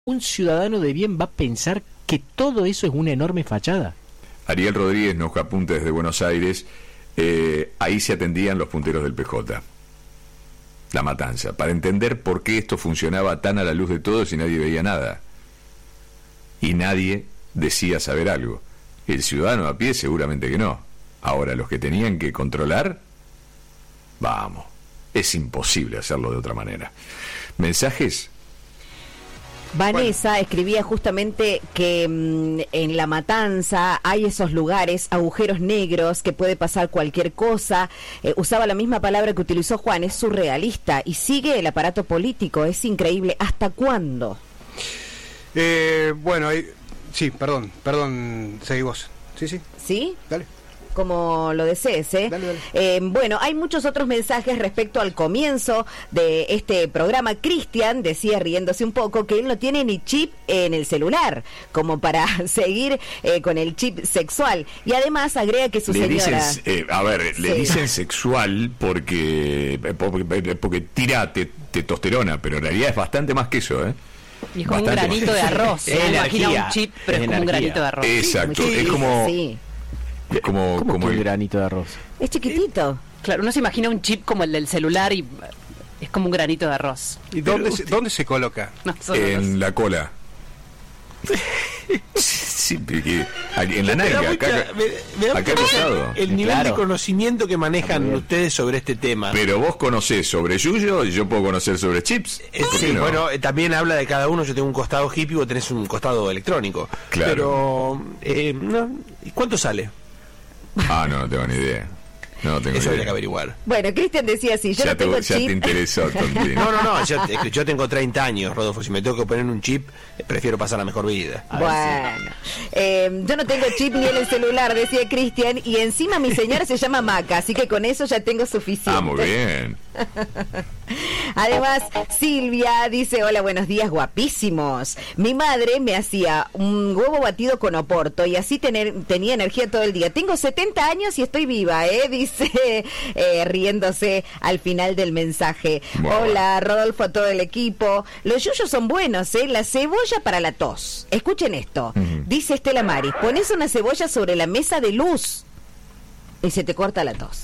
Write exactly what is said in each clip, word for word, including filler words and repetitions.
un ciudadano de bien va a pensar que todo eso es una enorme fachada. Ariel Rodríguez nos apunta desde Buenos Aires. Eh, ahí se atendían los punteros del P J. La Matanza, para entender por qué esto funcionaba tan a la luz de todos y nadie veía nada. Y nadie decía saber algo. El ciudadano a pie seguramente que no. Ahora, los que tenían que controlar, vamos, es imposible hacerlo de otra manera. ¿Mensajes? Vanessa bueno. escribía justamente que mmm, en La Matanza hay esos lugares, agujeros negros, que puede pasar cualquier cosa. Eh, usaba la misma palabra que utilizó Juan, es surrealista. Y sigue el aparato político, es increíble. ¿Hasta cuándo? Eh, bueno, eh, sí, perdón, perdón, seguí vos. Sí, sí. ¿Sí? Dale. Como lo desees, ¿eh? Dale, dale. Eh, bueno, hay muchos otros mensajes respecto al comienzo de este programa. Cristian decía, riéndose un poco, que él no tiene ni chip en el celular, como para seguir eh, con el chip sexual. Y además agrega que su le señora... Dicen, eh, a ver, sí. le dicen sexual porque, porque, porque tira te, testosterona, pero en realidad es bastante más que eso, ¿eh? Y es como bastante un granito de arroz. Se imagina un chip, pero es, es como un granito de arroz. Exacto, sí, es como... Sí. Es como, ¿Cómo como que el granito de arroz? Es chiquitito. Claro, uno se imagina un chip como el del celular y es como un granito de arroz. ¿Y dónde se, dónde se coloca? No, en la cola. Sí, porque en la nalga, acá, mucha, me, me da acá costado. El nivel claro. de conocimiento que manejan ustedes sobre este tema. Pero vos conocés sobre yuyo y yo puedo conocer sobre chips. Eh, sí, no? Bueno, eh, también habla de cada uno. Yo tengo un costado hippie, vos tenés un costado electrónico. Claro. Pero, eh, no, ¿cuánto sale? Ah, no, no tengo ni idea. No tengo Eso idea. habría que averiguar. Bueno, Cristian decía así, yo ya no tengo te, chip. Ya te interesó, Tontín. No, no, no, yo, yo tengo treinta años, Rodolfo. Si me tengo que poner un chip, prefiero pasar la mejor vida. A bueno, si... eh, yo no tengo chip ni en el celular, decía Cristian, y encima mi señora se llama Maca, así que con eso ya tengo suficiente. Ah, muy bien. Además, Silvia dice, hola, buenos días, guapísimos. Mi madre me hacía un huevo batido con oporto y así tener, tenía energía todo el día. Tengo setenta años y estoy viva, ¿eh? Dice, eh, riéndose al final del mensaje. Wow. Hola, Rodolfo, a todo el equipo. Los yuyos son buenos, ¿eh? La cebolla para la tos. Escuchen esto. Uh-huh. Dice Estela Maris, pones una cebolla sobre la mesa de luz y se te corta la tos.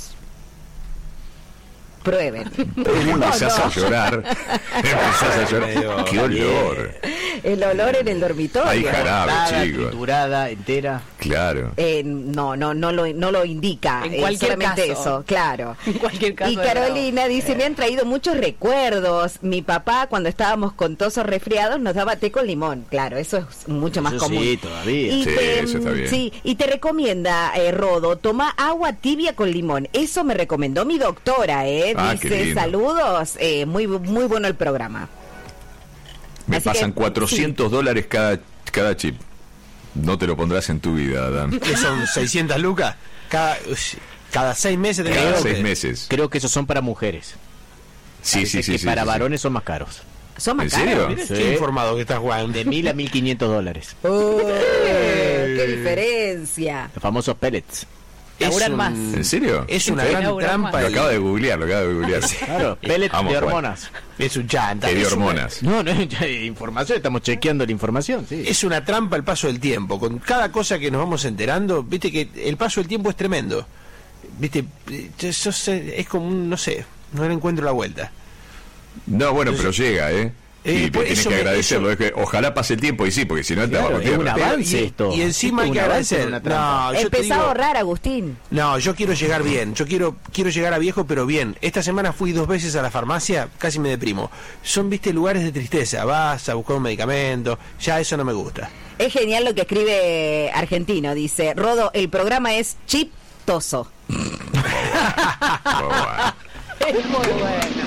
Prueben. Empezás no, no. a llorar. Empezás a llorar. ¡Qué olor! El olor en el dormitorio. Hay jarabe, chicos. Triturada, entera. Claro. Eh, no, no, no lo, no lo indica. En cualquier eh, solamente caso. Eso, claro. En cualquier caso. Y Carolina no. dice, me han traído muchos recuerdos. Mi papá, cuando estábamos con tos o resfriados, nos daba té con limón. Claro, eso es mucho más eso común. Sí, todavía. Y sí, te, eso está bien. Sí, y te recomienda, eh, Rodo, toma agua tibia con limón. Eso me recomendó mi doctora, ¿eh? Ah, dice, saludos, eh, muy, muy bueno el programa. Me Así pasan que, cuatrocientos dólares cada, cada chip. No te lo pondrás en tu vida, Adán. ¿Qué son seiscientas lucas? Cada, cada seis meses tenés Cada que seis meses. Creo que esos son para mujeres. Sí, sí, sí. Que sí, para sí, varones sí. son más caros. ¿Son más ¿En serio? caros? Sí. Qué informado que estás, Juan. De mil a mil quinientos dólares. Oh, ¡qué diferencia! Los famosos pellets. Laburan un, más. ¿En serio? Es una Sí, gran trampa. Lo acabo de googlear, lo acabo de googlear. Claro, pellets Vamos, de Juan. hormonas. Es un chanta. Que de Es una- hormonas. No, no, ya, información, estamos chequeando la información, sí. Es una trampa el paso del tiempo. Con cada cosa que nos vamos enterando, viste que el paso del tiempo es tremendo. Viste, eso es como un, no sé, no le encuentro la vuelta. No, bueno, pero llega, ¿eh? Eh, y pues tienes eso que me- agradecerlo. eso- Es que ojalá pase el tiempo y sí, porque si no está Claro, bajo es tierra. una Pero- avance y, esto. y encima hay Esto que es un avance, agradecer. una trampa. No, yo te Empezá a digo- ahorrar, Agustín. No, yo quiero llegar bien, yo quiero quiero llegar a viejo, pero bien. Esta semana fui dos veces a la farmacia, casi me deprimo. Son, viste, lugares de tristeza. Vas a buscar un medicamento, ya eso no me gusta. Es genial lo que escribe Argentino. Dice, Rodo, el programa es chiptoso. Oh, bueno. Es muy bueno.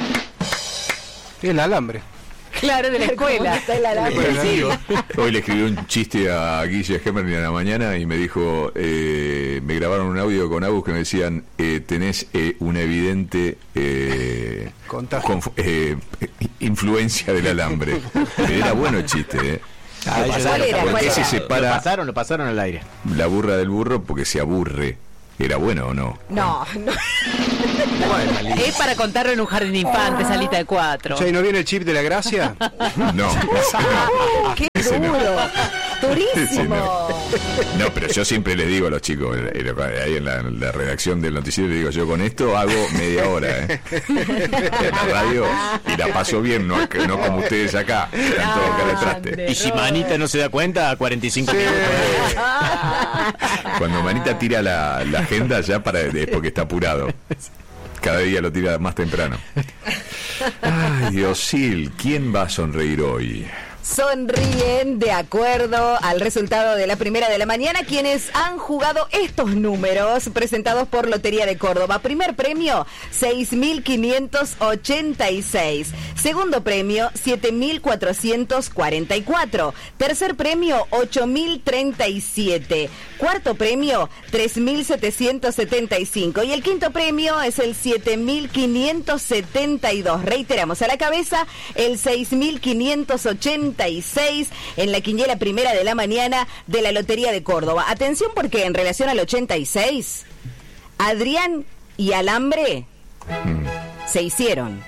El alambre. Claro, de la escuela. Está el alambre. Bueno, Sí. hoy le escribí un chiste a Guille Hemerling a la mañana y me dijo, eh, me grabaron un audio con Agus que me decían, eh, tenés eh, una evidente eh, Contagio. conf- eh, influencia del alambre. Era bueno el chiste, ¿eh? Ah, Lo yo- ¿Cuál era? ¿Por ¿Cuál qué era? se Lo separa pasaron, lo pasaron al aire. la burra del burro? Porque se aburre. ¿Era bueno o no? No, no. Bueno, Es para contarlo en un jardín de infantes, salita de cuatro. Che, ¿y no viene el chip de la gracia? No. ¡Qué Ese no. duro! Ese ¡Durísimo! no. No, pero yo siempre les digo a los chicos, eh, ahí en la, en la redacción del noticiero, les digo, yo con esto hago media hora, ¿eh? En la radio, y la paso bien, no, no como ustedes acá, que están todos cara de traste. Y si Manita no se da cuenta, a cuarenta y cinco minutos. Cuando Manita tira la, la agenda ya para, es porque está apurado. Cada día lo tira más temprano. Ay, Diosil, ¿quién va a sonreír hoy? Sonríen de acuerdo al resultado de la primera de la mañana quienes han jugado estos números presentados por Lotería de Córdoba. Primer premio, seis mil quinientos ochenta y seis. Segundo premio, siete mil cuatrocientos cuarenta y cuatro. Tercer premio, ocho mil treinta y siete. Cuarto premio, tres mil setecientos setenta y cinco. Y el quinto premio es el siete mil quinientos setenta y dos. Reiteramos, a la cabeza, el seis mil quinientos ochenta y seis en la quiniela primera de la mañana de la Lotería de Córdoba. Atención, porque en relación al ochenta y seis, Adrián y Alambre Mm. se hicieron.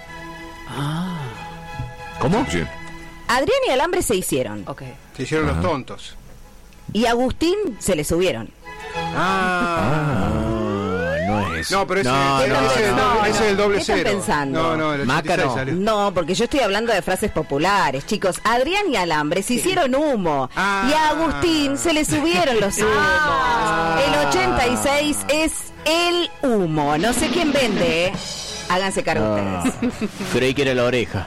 ¿Cómo? Sí. Adrián y Alambre se hicieron. Ok. Se hicieron Ajá. los tontos. Y Agustín se le subieron. Ah. No es. No, pero ese, No, ese- no, ese es el no, doble, no. ese es el doble ¿Qué están cero. pensando? No, no, el Maca ochenta y seis no. salió. No, porque yo estoy hablando de frases populares, chicos. Adrián y Alambre se hicieron humo. Ah. Y a Agustín se le subieron los humos. El ochenta y seis es el humo. No sé quién vende, ¿eh? Háganse cargo No. ustedes. Creí que era la oreja.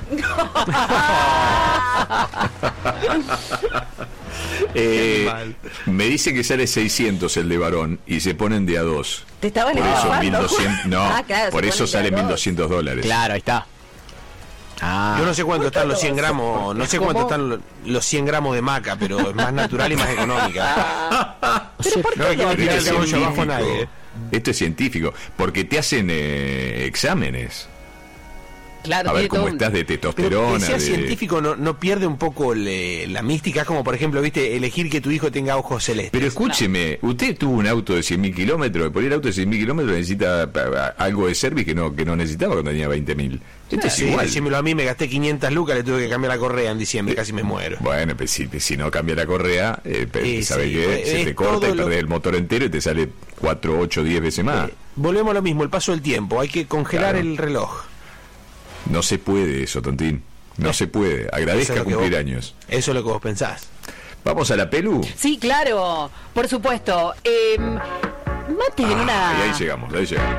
Eh, mal. me dice que sale seiscientos el de varón y se ponen de a dos. Te estaban Por eso estafando. mil doscientos, no, Ah, claro, por se eso ponen sale de a dos. mil doscientos dólares. Claro, ahí está. Ah. Yo no sé cuánto están los cien gramos, no sé cuánto están lo- los cien gramos de maca, pero es más natural y más económica. ¿Pero por qué No hay que no? tirar Esto el es cebolla abajo a científico. nadie. ¿eh? Esto es científico, porque te hacen eh, exámenes. Claro, A ver tiene cómo todo un- estás de Pero que testosterona. sea de- científico no, no pierde un poco le- la mística, es como por ejemplo, viste, elegir que tu hijo tenga ojos celestes. Pero escúcheme, usted tuvo un auto de cien mil kilómetros, por ir auto de cien mil kilómetros necesita pa- pa- algo de service que no, que no necesitaba cuando tenía veinte mil. Esto es Sí, igual. decímelo a mí, me gasté quinientas lucas, le tuve que cambiar la correa en diciembre, casi me muero. Bueno, pues si, si no cambia la correa, eh, pe- Sí, ¿sabe sí, qué? pues, Se es te corta todo y lo- perdés el motor entero y te sale cuatro, ocho, diez veces más. Eh, volvemos a lo mismo, el paso del tiempo, hay que congelar Claro. el reloj. No se puede eso, Tontín. No Eh, se puede. Eso Agradezca es lo que cumplir vos- años. Eso es lo que vos pensás. Vamos a la pelu. Sí, claro, por supuesto. Eh, mate en Ah, una... y ahí llegamos, ahí llegamos.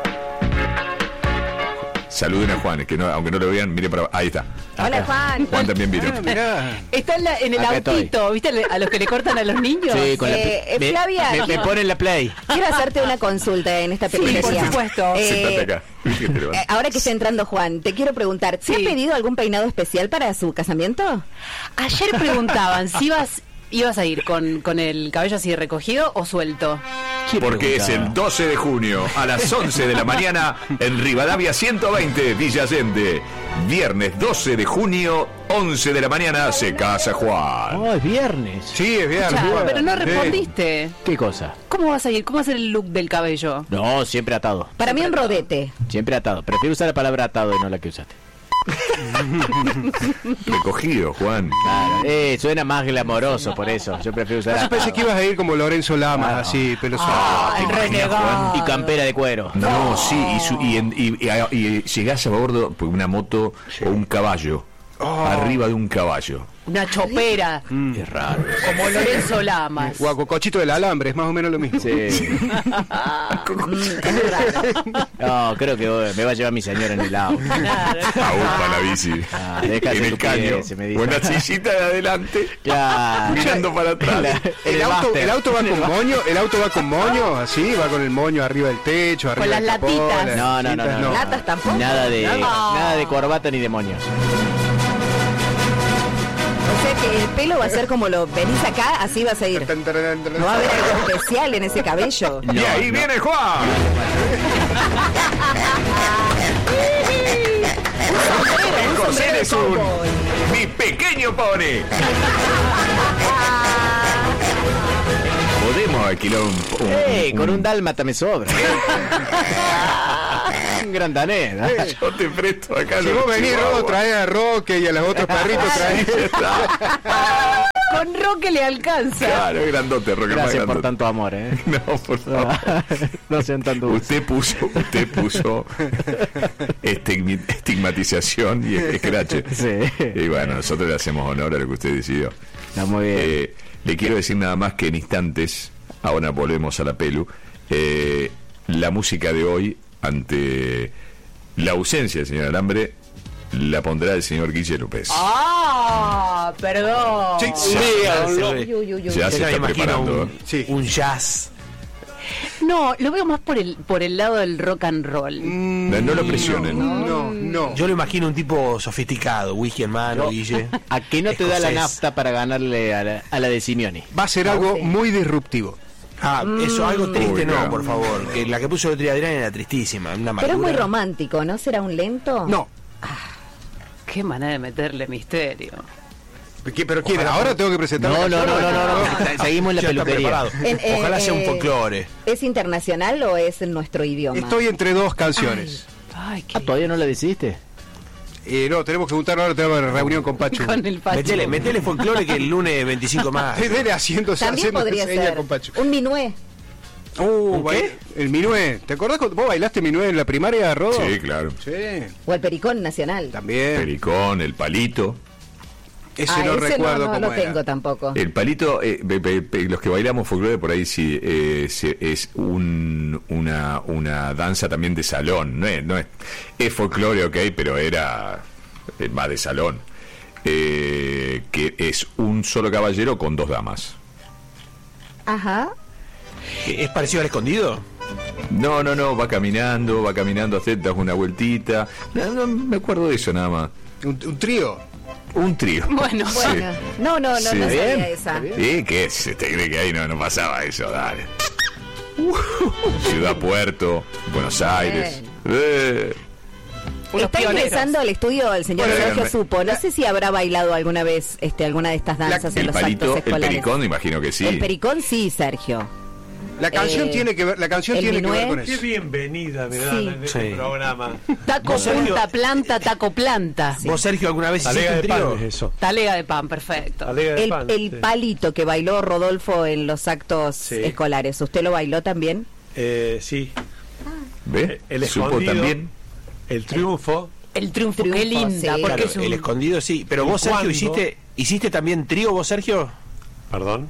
Saluden a Juan, que no, aunque no lo vean, mire para ahí está. Hola, Juan. Juan también vino. Mirá. Está en, la- en el Acá autito, ¿viste? A los que le cortan a los niños. Sí, con la Eh, pl- me- Flavia, me, me no. ponen la play. Quiero hacerte una consulta en esta Sí, peluquería. por supuesto. Eh, Sentate acá. Que te lo- eh, ahora que está entrando Juan, te quiero preguntar, ¿te Sí. ha pedido algún peinado especial para su casamiento? Ayer preguntaban si ibas, ibas a ir con, con el cabello así recogido o suelto. Porque es el doce de junio a las once de la mañana en Rivadavia ciento veinte, Villa Allende. Viernes doce de junio, once de la mañana, se casa Juan. Oh, es viernes. Sí, es bien. Ya, pero no Sí. respondiste. ¿Qué cosa? ¿Cómo vas a ir? ¿Cómo va a ser el look del cabello? No, siempre atado. Para mí un rodete. Siempre atado. Prefiero usar la palabra atado y no la que usaste. Recogido, Juan. Claro. Eh, suena más glamoroso por eso. Yo prefiero usar Yo pensé atado. que ibas a ir como Lorenzo Lamas, Ah, no. así, pelo suelto. El renegado. Y campera de cuero. No, sí, y, su- y, en- y- y- y llegás a bordo de una moto o un caballo. Oh. Arriba de un caballo. Una chopera, Es raro. como Lorenzo Lamas. Guacocochito del alambre, es más o menos lo mismo. Sí. No, creo que oh, me va a llevar mi señora en el auto. Claro. A upa la bici. Ah, deja en de el caño. estupidez, me dice. Buena sillita de adelante. Claro. Mirando para atrás. En la- en El auto, máster. el auto va En el con máster. moño, el auto va con moño, así, va con el moño arriba del techo, arriba las del capó, latitas. las No, no, no, latitas, no. Latas tampoco. Nada de, Nada. nada de corbata ni demonios. O sea que el pelo va a ser como lo venís acá, así vas a ir. Tan, taran, taran. No va a haber algo especial en ese cabello. y ahí viene Juan. El corcel es un mi pequeño pony. Podemos alquilar un, un- Eh, con un- un dálmata me sobra. Un gran danés. ¿no? Yo te presto acá. Si los vos venís, chihuahuas. Rodo, traés a Roque y a los otros perritos traés. Con Roque le alcanza. Claro, es grandote, Roque. Gracias más por grandote. tanto amor, ¿eh? No, por favor. No sean tan dulces. Usted puso, usted puso estigmi- estigmatización y escrache. Sí. Y bueno, nosotros le hacemos honor a lo que usted decidió. Está muy bien. Eh, le quiero decir nada más que en instantes, ahora volvemos a la Pelu, eh, la música de hoy, ante la ausencia del señor Alambre, la pondrá el señor Guille López. Ah, perdón. Sí, Sí, díganlo. Uy, uy, uy, uy. Ya Yo se me está imagino preparando. un, Sí. un jazz. No, lo veo más por el por el lado del rock and roll. No, no lo presionen. No, no. Yo lo imagino un tipo sofisticado, whisky en mano, Guille. ¿A qué no te da la Escocés. nafta para ganarle a la, a la de Simeone? Va a ser algo muy disruptivo. Ah, eso, algo triste Uy, no, claro. por favor. Que la que puso el otro día Adrián era tristísima. Una Pero es muy amargura. romántico, ¿no? ¿Será un lento? No. Qué manera de meterle misterio. ¿Qué- ¿Pero quién? ¿Ahora tengo que presentar No, la no, no, canción? no, no, no. Seguimos en la Ya está peluquería. preparado. En- eh, Ojalá sea un eh, folclore. ¿Es internacional o es en nuestro idioma? Estoy entre dos canciones. Ay, qué Ah, ¿todavía no la decidiste? Eh, no, tenemos que juntarnos ahora, tenemos una reunión con Pachu. con el Pachu. Metele, metele folclore que el lunes veinticinco más. Sí, dele haciendo, También haciendo podría señas ser con Pachu. un minué. Uh, ¿Un bail- qué? El minué. ¿Te acordás cuando vos bailaste minué en la primaria, Rodo? Sí, claro. Sí, O el pericón nacional. también. Pericón, el palito. Ese Ah, no ese recuerdo no, no cómo lo era. tengo tampoco. El palito, eh, be- be- be- los que bailamos folclore por ahí sí, eh, se- es un, una, una danza también de salón. No es, no es, es folclore, ok, pero era eh, más de salón. Eh, que es un solo caballero con dos damas. Ajá. ¿Es parecido al escondido? No, no, no, va caminando, va caminando, hace das una vueltita. No, no, me acuerdo de eso nada más. Un, un trío. Un trío. Bueno, Sí. Bueno. No, no, no, Sí. no sabía Bien, esa. ¿Y qué es? ¿Te cree que ahí no, no pasaba eso? Dale. Ciudad Puerto, Buenos Aires. Eh, unos Está pioneros. ingresando al estudio el señor Bueno, Sergio me- Supo. No sé si habrá bailado alguna vez este, alguna de estas danzas en el los palito, actos el escolares. pericón, imagino que sí. El pericón sí, Sergio. La canción Eh, tiene que ver, la canción el tiene que ver minué. con Qué eso. bienvenida me Sí. dan en este Sí. programa. Taco Vos, Sergio- punta, planta, taco planta. ¿Vos, Sergio, alguna vez hiciste Talega un de pan trío? es eso. Talega de pan, perfecto. Talega de El, pan. el sí. palito que bailó Rodolfo en los actos Sí. escolares. ¿Usted lo bailó también? Eh, sí. ¿Ve? El Supo escondido. también. El triunfo. El triunfo, Triunfo, qué linda. sí. Porque Claro, es un... el escondido sí. Pero ¿Y vos, Sergio, cuándo? hiciste hiciste también trío, vos, Sergio. Perdón.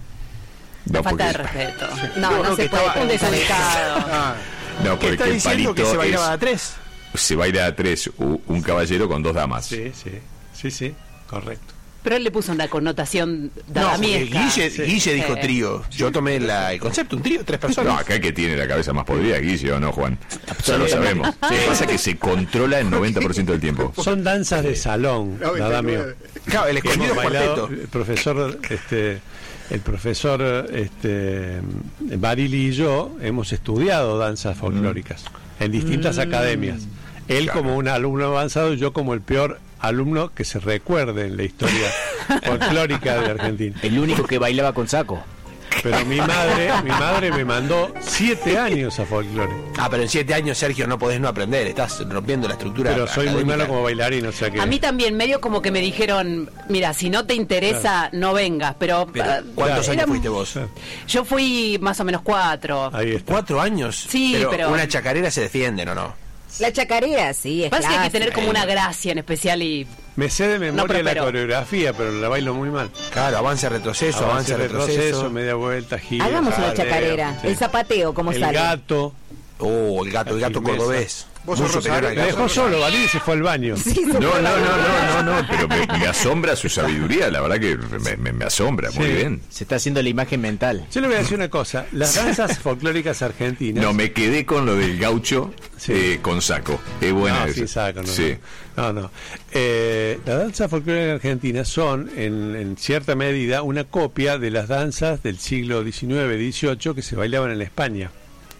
No, falta de porque, respeto. No, No, no, no, se que puede. estaba- Un desubicado. Ah, no, ¿Qué porque está el diciendo que palito se bailaba es- a tres? se baila a tres, u- un caballero con dos damas. Sí, sí. Sí, sí. Correcto. Pero él le puso una connotación No, porque dadamiesca. Guille, Sí. Guille dijo Sí. trío. Yo tomé la- el concepto, un trío, tres No, personas. acá el que tiene la cabeza más podrida, Guille, ¿o no, Juan? Ya lo sabemos. Lo que pasa es que se controla el noventa por ciento del tiempo. Son danzas de salón, noventa y nada nueve. mío. Claro, el Que escondido hemos bailado, cuarteto. el profesor, este, el profesor, este, Barili y yo hemos estudiado danzas folclóricas en distintas academias. Él Claro. como un alumno avanzado y yo como el peor alumno que se recuerde en la historia folclórica de Argentina. El único que bailaba con saco. Pero mi madre, mi madre me mandó siete años a folclore. Ah, pero en siete años, Sergio, no podés no aprender. Estás rompiendo la estructura. Pero soy muy académica. malo como bailarín, o sea que... A mí también medio como que me dijeron, mira, si no te interesa, no vengas. Pero, Pero, ah, ¿cuántos Claro. años era- fuiste vos? yo fui más o menos cuatro. Ahí está. ¿Cuatro años? Sí, pero- una chacarera se defiende, ¿no? no? La chacarera, sí, es Pasa que hay que clásica. tener como una gracia en especial y... Me sé de memoria No, pero- la pero- coreografía, pero la bailo muy mal. Claro, avance, retroceso, avance, retroceso. media vuelta, gira. Hagamos una jaleo, chacarera. sí. El zapateo, ¿cómo El sale? gato. Oh, el gato, el La gato firmeza. cordobés. ¿Vos Muy sos superior Rosario? al Me gato. dejó solo, Valí se fue al baño. Sí, se No, no, puede no, bailar. no, no, no, pero me, me asombra su sabiduría, la verdad que me, me- me asombra, muy Sí. bien. Se está haciendo la imagen mental. Yo le voy a decir una cosa. Las danzas folclóricas argentinas... No, me quedé con lo del gaucho Sí. eh, con saco. Es buena No, esa. sin saco, no. Sí. No, no. Eh, las danzas folclóricas argentinas son, en, en cierta medida, una copia de las danzas del siglo diecinueve, dieciocho que se bailaban en España.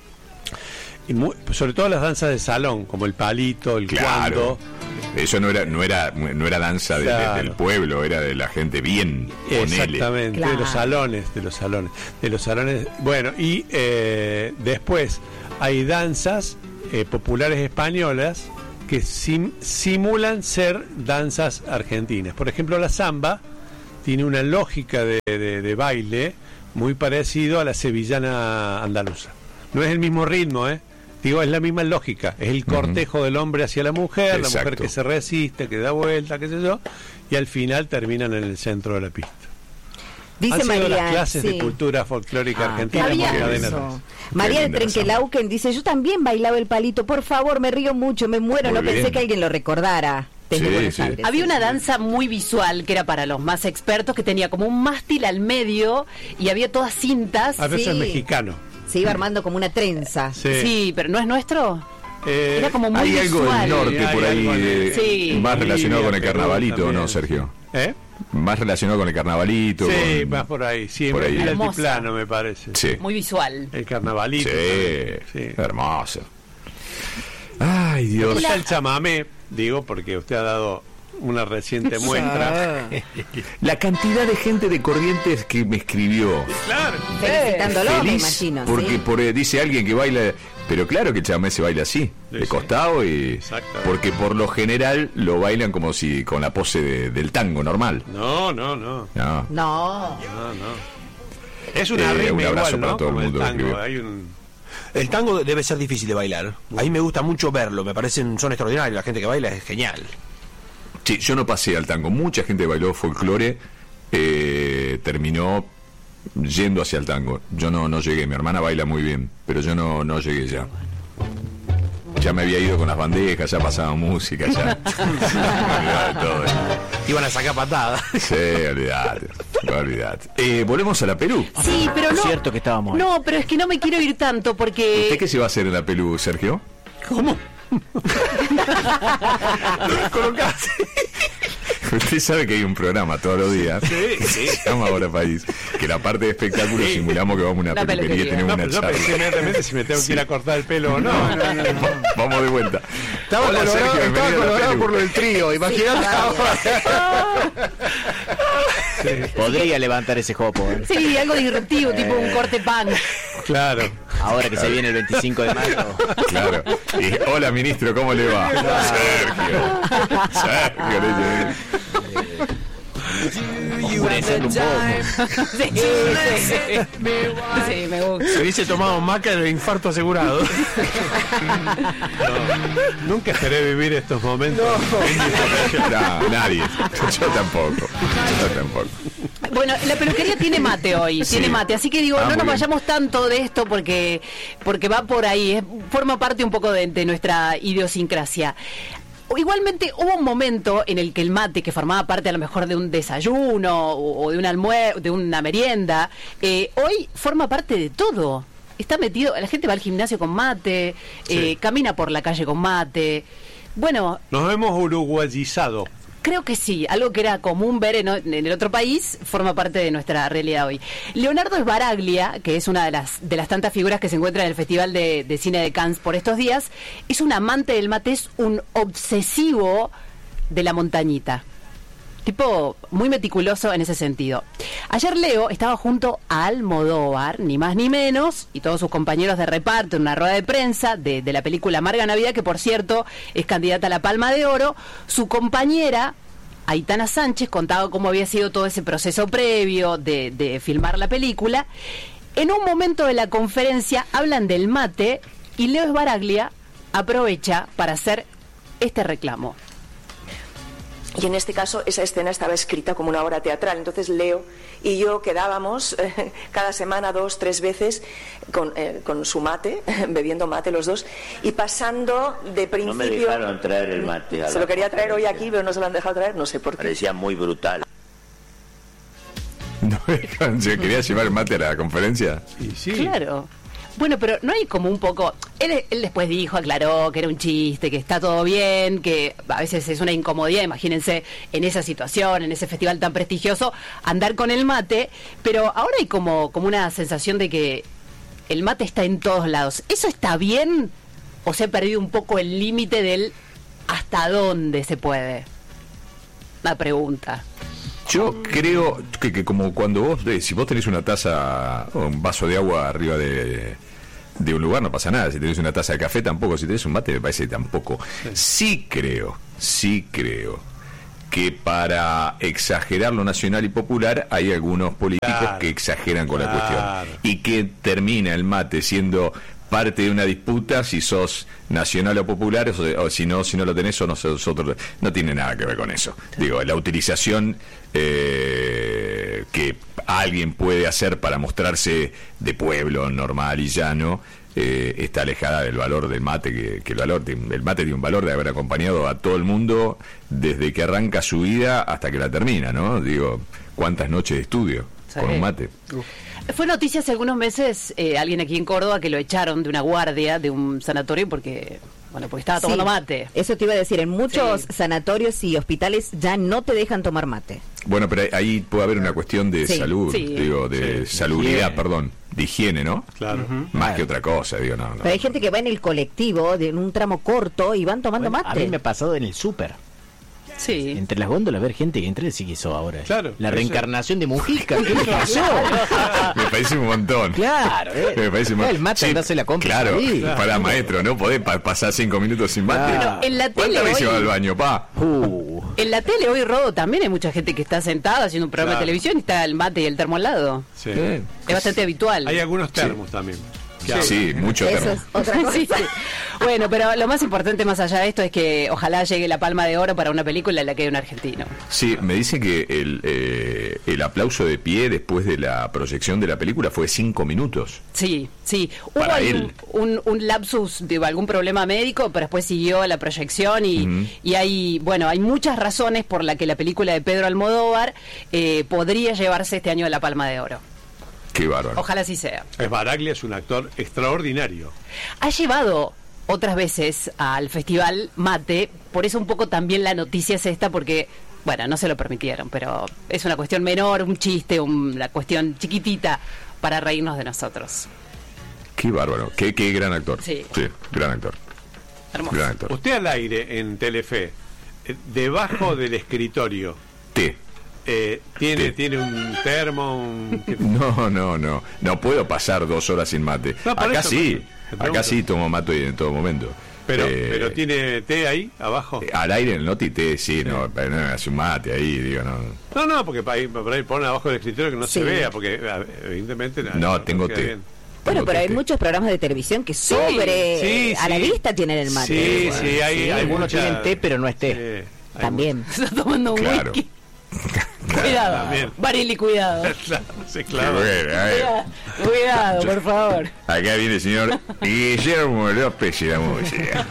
Y mu- sobre todo las danzas de salón, como el palito, el Claro. cuando. Eso no era, no era, no era danza de- de- Claro. del pueblo, era de la gente bien, ponele. Exactamente, Claro. de los salones, de los salones, de los salones. Bueno, y eh, después hay danzas eh, populares españolas que sim- simulan ser danzas argentinas. Por ejemplo, la samba tiene una lógica de, de, de baile muy parecido a la sevillana andaluza. No es el mismo ritmo, ¿eh? Digo, es la misma lógica. Es el cortejo uh-huh. del hombre hacia la mujer, Exacto. la mujer que se resiste, que da vuelta, qué sé yo, y al final terminan en el centro de la pista. Dice Han sido María, las clases sí. de cultura folclórica ah, argentina por cadena tres. María de Trenquelauquen dice, yo también bailaba el palito, por favor, me río mucho, me muero, Muy no bien. pensé que alguien lo recordara. Desde Sí, Buenos sí. Aires. Había una danza muy visual que era para los más expertos, que tenía como un mástil al medio y había todas cintas. A veces Sí. es mexicano. Se iba armando como una trenza. Sí. Sí, pero ¿no es nuestro? Eh, Era como muy Hay algo visual. del norte Hay por ahí, algo de- de- Sí. más relacionado con el Perú carnavalito, también. ¿no, Sergio? ¿Eh? Más relacionado con el carnavalito. Sí, con- más por ahí. Sí, por en ahí. el Hermosa. altiplano, me parece. Sí. Muy visual. El carnavalito. Sí, también, sí. hermoso. Ay, Dios. Está el chamamé, digo, porque usted ha dado una reciente muestra. La cantidad de gente de Corrientes que me escribió. Claro. Felicitándolo, me Feliz, imagino. porque ¿sí? por, eh, dice alguien que baila, pero claro que el chamamé se baila así, Sí, de sí. costado, y Exactamente. porque por lo general lo bailan como si con la pose de- del tango normal. No, no, no. No. No. No, no. Es una Eh, rima un abrazo igual, para ¿no? todo el Como mundo que tango. escribió. Hay un... El tango debe ser difícil de bailar. A mí me gusta mucho verlo, me parecen, son extraordinarios. La gente que baila es genial. Sí, yo no pasé al tango. Mucha gente bailó folclore, eh, terminó yendo hacia el tango. Yo no, no llegué. Mi hermana baila muy bien, pero yo no, no llegué ya. Ya me había ido con las bandejas, ya pasaba música, ya. Me olvidaba de todo. Iban a sacar patadas. Sí, olvidate, olvidate. Eh, volvemos a la Perú. Sí, pero no. Cierto que estábamos ahí. No, pero es que no me quiero ir tanto porque. ¿Usted qué se va a hacer en la Perú, Sergio? ¿Cómo? Usted sabe que hay un programa todos los días Sí, que se llama Ahora País, que la parte de espectáculos simulamos que vamos a una La peluquería y peluquería. tenemos No, una pero yo charla. pensé inmediatamente si me tengo que ir a cortar el pelo o no. No, no, no, no. Vamos de vuelta. Estaba Hola, colorado, Sergio, estaba bienvenido a la colorado Perú. por lo del trío, imagínate ahora. Podría levantar ese jopo, ¿eh? Sí, algo disruptivo, tipo un corte pan. Claro. Ahora que se viene el veinticinco de mayo. Claro. Y, hola, ministro, ¿cómo le va? Sergio. Sergio, le dice. Oscurecerlo un poco. Sí, sí. Sí, me gusta. Se dice tomado maca el infarto asegurado. Nunca esperé vivir estos momentos. No, nadie. Yo tampoco. Yo tampoco. Bueno, la peluquería tiene mate hoy, Sí. tiene mate, así que digo, Ah, no muy nos bien. vayamos tanto de esto porque porque va por ahí, es- forma parte un poco de, de nuestra idiosincrasia. Igualmente hubo un momento en el que el mate, que formaba parte a lo mejor de un desayuno o, o de un almuerzo, de una merienda, eh, hoy forma parte de todo. Está metido, la gente va al gimnasio con mate, eh, camina por la calle con mate. Bueno, Nos hemos uruguayizado. creo que sí, algo que era común ver en, o- en el otro país forma parte de nuestra realidad hoy. Leonardo Sbaraglia, que es una de las de las tantas figuras que se encuentra en el Festival de, de Cine de Cannes por estos días, es un amante del mate, es un obsesivo de la montañita. Tipo, muy meticuloso en ese sentido. Ayer Leo estaba junto a Almodóvar, ni más ni menos, y todos sus compañeros de reparto en una rueda de prensa de, de la película Amarga Navidad, que por cierto es candidata a la Palma de Oro. Su compañera, Aitana Sánchez, contaba cómo había sido todo ese proceso previo de, de filmar la película. En un momento de la conferencia hablan del mate y Leo Sbaraglia aprovecha para hacer este reclamo. Y en este caso esa escena estaba escrita como una obra teatral. Entonces Leo y yo quedábamos eh, cada semana dos, tres veces con, eh, con su mate, bebiendo mate los dos, y pasando de principio... No me dejaron traer el mate. a Se la lo quería traer hoy conferencia. aquí, pero no se lo han dejado traer, no sé por qué. Parecía muy brutal. ¿No se quería llevar el mate a la conferencia? Y sí. Claro. Bueno, pero no hay como un poco... Él, él después dijo, aclaró que era un chiste, que está todo bien, que a veces es una incomodidad, imagínense, en esa situación, en ese festival tan prestigioso, andar con el mate, pero ahora hay como, como una sensación de que el mate está en todos lados. ¿Eso está bien o se ha perdido un poco el límite del hasta dónde se puede? Una pregunta. Yo creo que, que como cuando vos, eh, si vos tenés una taza o un vaso de agua arriba de, de un lugar no pasa nada. Si tenés una taza de café tampoco, si tenés un mate me parece que tampoco. Sí creo, sí creo que para exagerar lo nacional y popular hay algunos políticos Claro, que exageran con la claro. cuestión y que termina el mate siendo parte de una disputa si sos nacional o popular o, o si no si no lo tenés o no sos otro. No tiene nada que ver con eso. Digo, la utilización eh, que alguien puede hacer para mostrarse de pueblo normal y llano eh, está alejada del valor del mate, que, que el valor el mate tiene un valor de haber acompañado a todo el mundo desde que arranca su vida hasta que la termina, ¿no? Digo, cuántas noches de estudio Sí. con un mate. Fue noticia hace algunos meses eh, alguien aquí en Córdoba que lo echaron de una guardia de un sanatorio porque, bueno, porque estaba tomando Sí, mate. Eso te iba a decir, en muchos Sí. sanatorios y hospitales ya no te dejan tomar mate. Bueno, pero ahí puede haber una cuestión de Sí, salud, sí. digo, de Sí, salubridad, higiene. perdón, de higiene, ¿no? Claro. Más que otra cosa, digo, no, no. Pero hay gente que va en el colectivo, de en un tramo corto, y van tomando Bueno, a mate. mí me ha pasado en el súper. Sí. Entre las góndolas ver gente que entre sí que hizo ahora. Claro, La eso- reencarnación de Mujica. ¿Qué le pasó? Me parece un montón. Claro, eh. Me parece un montón. El mate, andá, se la compra Claro, ahí. para maestro, no podés pa- pasar cinco minutos sin mate. Claro. En la tele ¿Cuántas veces hoy- va al baño, pa? Uh, En la tele hoy, Rodo, también hay mucha gente que está sentada haciendo un programa Claro. de televisión y está el mate y el termo al lado. Sí. Eh, Es bastante habitual. Hay algunos termos también. Sí, mucho Eso termo. es otra cosa. Sí, sí. Bueno, pero lo más importante más allá de esto es que ojalá llegue la Palma de Oro para una película en la que hay un argentino. Sí, me dicen que el, eh, el aplauso de pie después de la proyección de la película fue cinco minutos. Sí, sí. Hubo Para algún- él. Un, un lapsus de algún problema médico, pero después siguió la proyección y, Ujú. y hay, bueno, hay muchas razones por las que la película de Pedro Almodóvar eh, podría llevarse este año la Palma de Oro. Qué bárbaro. Ojalá así sea. Es Baraglia es un actor extraordinario. Ha llevado otras veces al festival mate, por eso un poco también la noticia es esta, porque, bueno, no se lo permitieron, pero es una cuestión menor, un chiste, una cuestión chiquitita para reírnos de nosotros. Qué bárbaro. Qué, qué gran actor. Sí. gran actor. Hermoso. Gran actor. Usted al aire en Telefe, eh, debajo del escritorio, T. eh, tiene, Sí. tiene un termo, un... No, no, no. No puedo pasar dos horas sin mate. No, por Acá eso, sí. te pregunto. Acá sí tomo mate en todo momento. Pero, Eh, pero tiene té ahí, abajo. eh, Al aire en el noti té, sí, no, pero no, hace un mate ahí, digo, no. No, no, porque para ir, para ir poner abajo del escritorio que no Sí. se vea, porque eh, evidentemente... No, tengo queda té. bien. Bueno, Tengo pero hay té. muchos programas de televisión que sobre Sí, a la sí. vista tienen el mate. Sí, Bueno, sí, hay, sí, hay algunos mucha- tienen té, pero no es té. Sí, hay También. Se está tomando un Claro. whisky. Cuidado. También. Barili, cuidado. mucha- Claro, sí, Qué claro. bueno, eh. Cuidado, cuidado, por favor. Acá viene el señor Guillermo López y la música.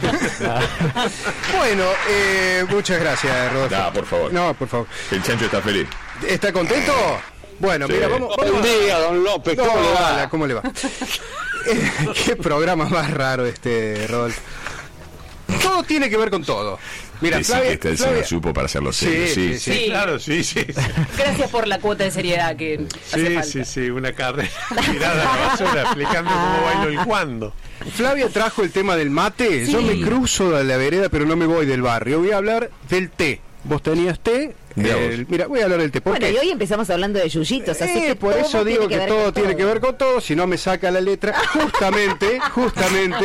Bueno, eh, muchas gracias, Rodolfo. No, por favor. No, por favor. El chancho está feliz. ¿Está contento? Bueno, Sí. mira, vamos, vamos Buen día, don López, No, ¿cómo le va? hola, ¿cómo le va? Eh, Qué programa más raro este, Rodolfo. Todo tiene que ver con todo. Mira, Decí Flavia, que está el Flavia- señor supo para hacerlo serio, Sí, sí. sí, Sí, Sí. claro, sí, sí. Sí, Gracias por la cuota de seriedad que hace sí, falta. sí, sí, una carrera tirada a la basura explicando cómo bailo el cuándo. Flavia trajo el tema del mate. Yo Sí. me cruzo de la vereda, pero no me voy del barrio. Voy a hablar del té. Vos tenías té. Mirá el- vos. mira, voy a hablar del té. ¿Por Bueno, qué? y hoy empezamos hablando de yuyitos, así Eh, que por todo eso digo tiene que, ver todo con tiene que ver con todo, si no me saca la letra, justamente, justamente.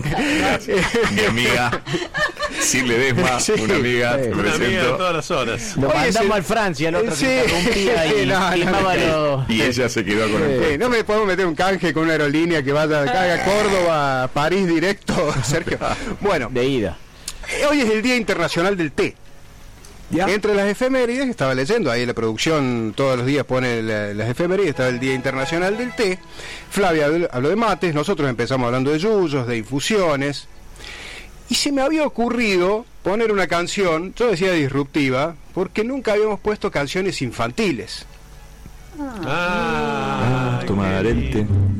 Mi amiga Sirle Desma, Sí. una amiga, te Una amiga de presento. todas las horas. lo Oye, mandamos sí. al Francia, el otro Sí. que interrumpía y No, no, quemaba no. los... Y ella se quedó con el Eh, no me podemos meter un canje con una aerolínea que vaya de acá a Córdoba, a París directo, Sergio. Bueno, de ida. eh, hoy es el Día Internacional del Té. Entre las efemérides, estaba leyendo, ahí la producción todos los días pone la- las efemérides, estaba el Día Internacional del Té. Flavia habló- habló de mates, nosotros empezamos hablando de yuyos, de infusiones. Y se me había ocurrido poner una canción, yo decía disruptiva, porque nunca habíamos puesto canciones infantiles. Ah, Tomar qué el lindo. té.